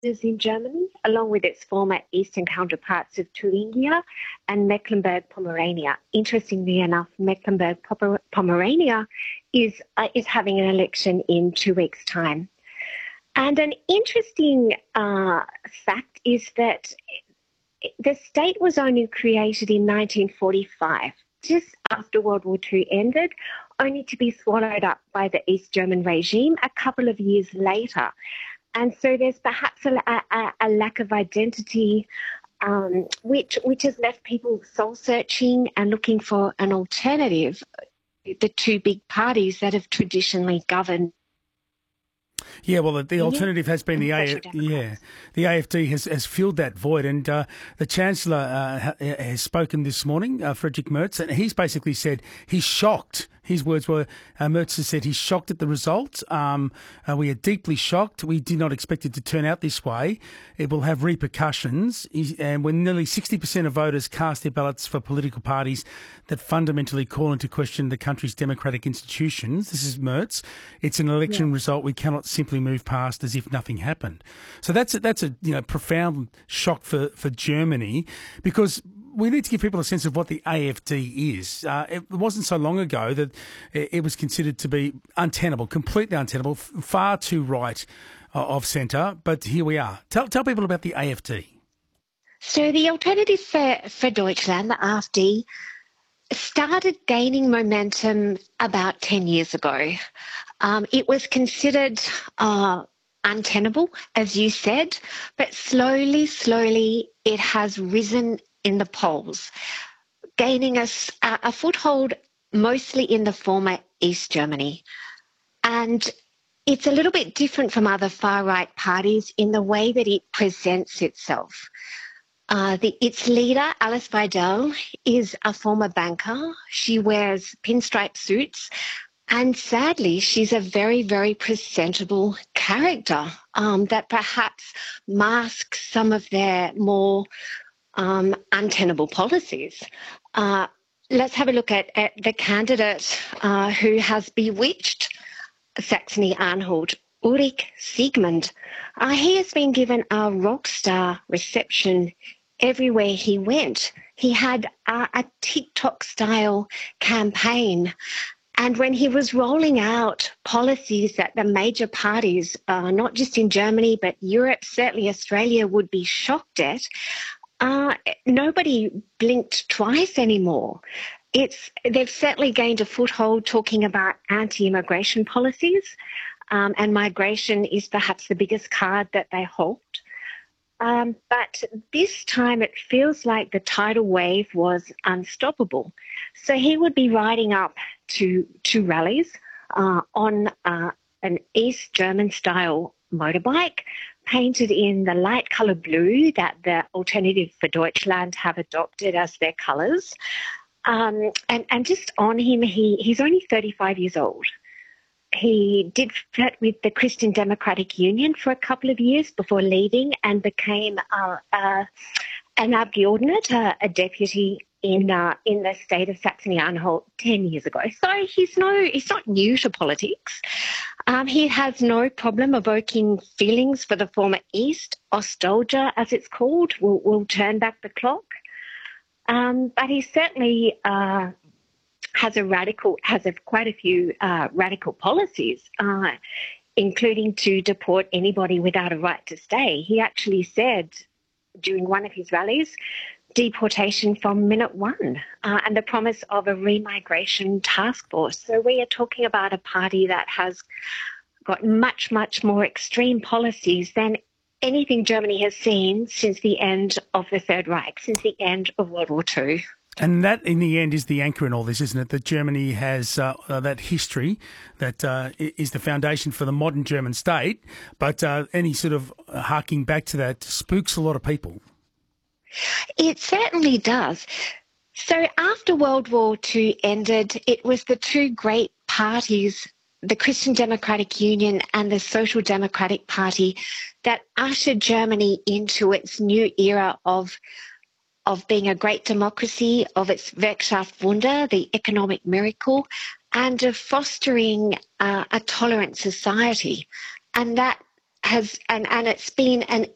in Germany, along with its former eastern counterparts of Thuringia and Mecklenburg-Pomerania. Interestingly enough, Mecklenburg-Pomerania is having an election in 2 weeks' time. And an interesting fact is that the state was only created in 1945, just after World War II ended, only to be swallowed up by the East German regime a couple of years later. And so there's perhaps a lack of identity, which has left people soul-searching and looking for an alternative, the two big parties that have traditionally governed. Yeah, well, the alternative has been the AfD has filled that void, and the Chancellor has spoken this morning, Friedrich Merz, and he's basically said he's shocked. His words were, Merz has said he's shocked at the result. We are deeply shocked. We did not expect it to turn out this way. It will have repercussions. And when nearly 60% of voters cast their ballots for political parties that fundamentally call into question the country's democratic institutions, this is Merz, it's an election result we cannot simply move past as if nothing happened. So that's a profound shock for Germany, because we need to give people a sense of what the AfD is. It wasn't so long ago that it was considered to be untenable, completely untenable, far too right of centre. But here we are. Tell people about the AfD. So the Alternative for Deutschland, the AfD, started gaining momentum about 10 years ago. It was considered untenable, as you said, but slowly it has risen in the polls, gaining a foothold mostly in the former East Germany. And it's a little bit different from other far-right parties in the way that it presents itself. Its leader, Alice Weidel, is a former banker. She wears pinstripe suits, and sadly, she's a very, very presentable character that perhaps masks some of their more untenable policies. Let's have a look at the candidate who has bewitched Saxony-Anhalt, Ulrich Siegmund. He has been given a rock star reception everywhere he went. He had a TikTok-style campaign. And when he was rolling out policies that the major parties, not just in Germany, but Europe, certainly Australia, would be shocked at, nobody blinked twice anymore. They've certainly gained a foothold talking about anti-immigration policies, and migration is perhaps the biggest card that they hold. But this time it feels like the tidal wave was unstoppable. So he would be riding up to rallies on an East German-style motorbike, painted in the light colour blue that the Alternative for Deutschland have adopted as their colours. And just on him, he's only 35 years old. He did flirt with the Christian Democratic Union for a couple of years before leaving and became an Abgeordneter, a deputy in the state of Saxony-Anhalt 10 years ago. So he's not new to politics. He has no problem evoking feelings for the former East. Nostalgia, as it's called, will turn back the clock. But he certainly has quite a few radical policies, including to deport anybody without a right to stay. He actually said during one of his rallies, deportation from minute one, and the promise of a remigration task force. So we are talking about a party that has got much, much more extreme policies than anything Germany has seen since the end of the Third Reich, since the end of World War II. And that, in the end, is the anchor in all this, isn't it? That Germany has that history that is the foundation for the modern German state, but any sort of harking back to that spooks a lot of people. It certainly does. So after World War II ended, it was the two great parties, the Christian Democratic Union and the Social Democratic Party, that ushered Germany into its new era of being a great democracy, of its Wirtschaftswunder, the economic miracle, and of fostering a tolerant society. And that has, and it's been an